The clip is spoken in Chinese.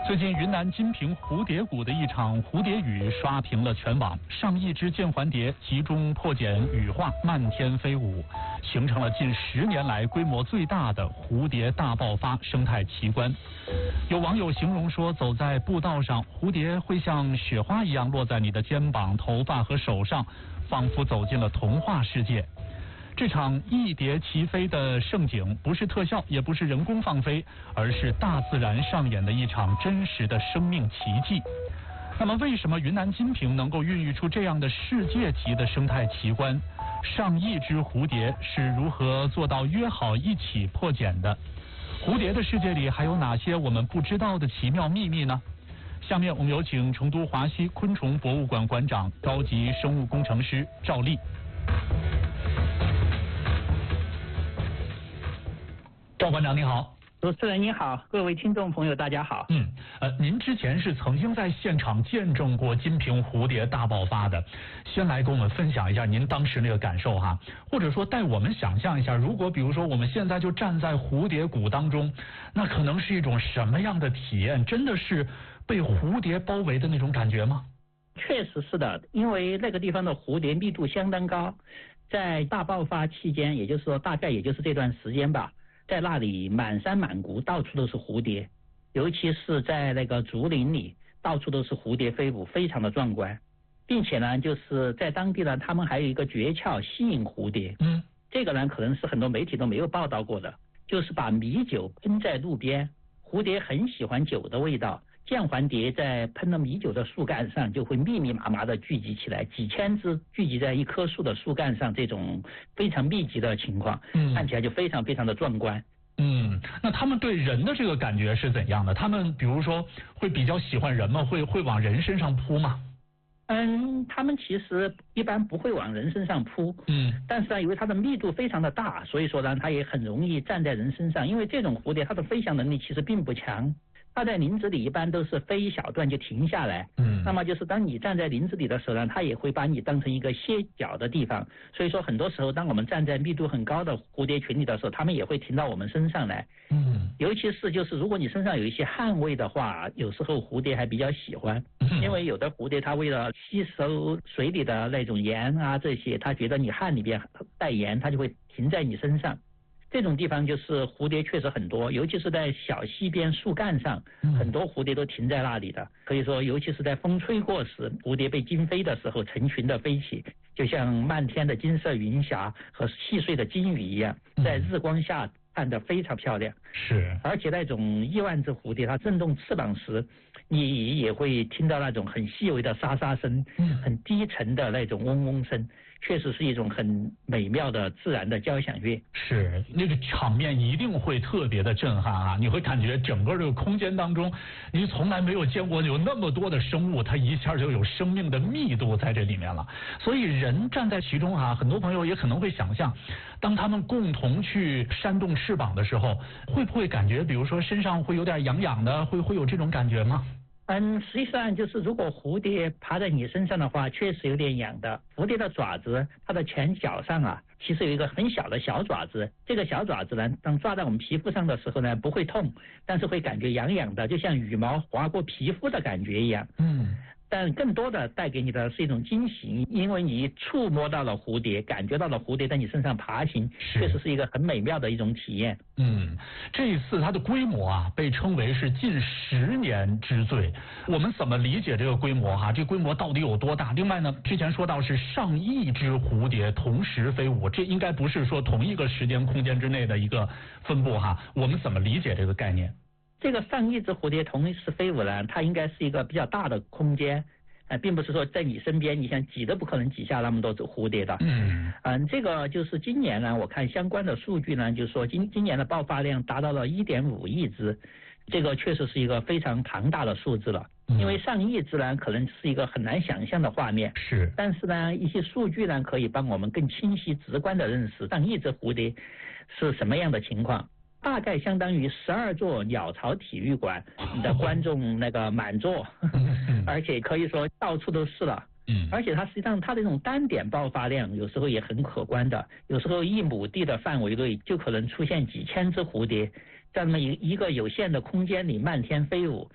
最近云南金平蝴蝶谷的一场蝴蝶雨刷屏了全网，上亿只键环蝶集中破茧羽化，漫天飞舞，形成了近10年来规模最大的蝴蝶大爆发生态奇观。有网友形容说，走在步道上，蝴蝶会像雪花一样落在你的肩膀、头发和手上，仿佛走进了童话世界。这场一蝶齐飞的盛景，不是特效，也不是人工放飞，而是大自然上演的一场真实的生命奇迹。那么，为什么云南金平能够孕育出这样的世界级的生态奇观？上亿只蝴蝶是如何做到约好一起破茧的？蝴蝶的世界里还有哪些我们不知道的奇妙秘密呢？下面我们有请成都华西昆虫博物馆馆长、高级生物工程师赵丽。赵馆长您好。 主持人你好，各位听众朋友大家好。 您之前是曾经在现场见证过金平蝴蝶大爆发的，先来跟我们分享一下您当时那个感受哈，或者说带我们想象一下，如果比如说我们现在就站在蝴蝶谷当中，那可能是一种什么样的体验？真的是被蝴蝶包围的那种感觉吗？ 确实是的，因为那个地方的蝴蝶密度相当高，在大爆发期间，也就是说大概也就是这段时间吧，在那里满山满谷到处都是蝴蝶，尤其是在那个竹林里，到处都是蝴蝶飞舞，非常的壮观。并且呢，就是在当地呢，他们还有一个诀窍吸引蝴蝶。这个呢，可能是很多媒体都没有报道过的，就是把米酒喷在路边，蝴蝶很喜欢酒的味道。键环蝶在喷了米酒的树干上，就会密密麻麻的聚集起来，几千只聚集在一棵树的树干上，这种非常密集的情况，看起来就非常非常的壮观。 那他们对人的这个感觉是怎样的？他们比如说会比较喜欢人吗？会往人身上扑吗？ 他们其实一般不会往人身上扑。但是呢，因为它的密度非常的大，所以说呢，它也很容易站在人身上。因为这种蝴蝶它的飞翔能力其实并不强。它在林子里一般都是飞一小段就停下来，那么就是当你站在林子里的时候呢，它也会把你当成一个歇脚的地方，所以说很多时候当我们站在密度很高的蝴蝶群里的时候，它们也会停到我们身上来。尤其是就是如果你身上有一些汗味的话，有时候蝴蝶还比较喜欢，因为有的蝴蝶它为了吸收水里的那种盐啊这些，它觉得你汗里边带盐，它就会停在你身上。这种地方就是蝴蝶确实很多，尤其是在小溪边树干上，很多蝴蝶都停在那里的。可以说，尤其是在风吹过时，蝴蝶被惊飞的时候，成群的飞起，就像漫天的金色云霞和细碎的金鱼一样，在日光下看得非常漂亮。 是， 而且那种亿万只蝴蝶，它振动翅膀时，你也会听到那种很细微的沙沙声，很低沉的那种嗡嗡声。确实是一种很美妙的自然的交响乐。 是，那个场面一定会特别的震撼啊！你会感觉整个这个空间当中，你从来没有见过有那么多的生物，它一下就有生命的密度在这里面了。所以人站在其中啊，很多朋友也可能会想象，当他们共同去扇动翅膀的时候，会不会感觉，比如说身上会有点痒痒的，会有这种感觉吗？ 实际上就是如果蝴蝶爬在你身上的话，确实有点痒的。蝴蝶的爪子，它的前脚上啊，其实有一个很小的小爪子。这个小爪子呢，当抓在我们皮肤上的时候呢，不会痛，但是会感觉痒痒的，就像羽毛划过皮肤的感觉一样。但更多的带给你的是一种惊喜，因为你触摸到了蝴蝶，感觉到了蝴蝶在你身上爬行，确实是一个很美妙的一种体验。 这一次它的规模啊，被称为是近10年之最。我们怎么理解这个规模哈？这规模到底有多大？另外呢，之前说到是上亿只蝴蝶同时飞舞，这应该不是说同一个时间空间之内的一个分布哈。我们怎么理解这个概念？ 这个上亿只蝴蝶同时飞舞呢，它应该是一个比较大的空间，并不是说在你身边，你想挤都不可能挤下那么多只蝴蝶的。这个就是今年呢，我看相关的数据呢，就是说今年的爆发量达到了1.5亿只，这个确实是一个非常庞大的数字了。因为上亿只呢，可能是一个很难想象的画面。 是， 但是呢，一些数据呢，可以帮我们更清晰、直观的认识上亿只蝴蝶是什么样的情况。大概相当于12座鸟巢体育馆的观众那个满座，而且可以说到处都是了。而且它实际上它的这种单点爆发量有时候也很可观的，有时候1亩地的范围内就可能出现几千只蝴蝶，在那么一个有限的空间里漫天飞舞，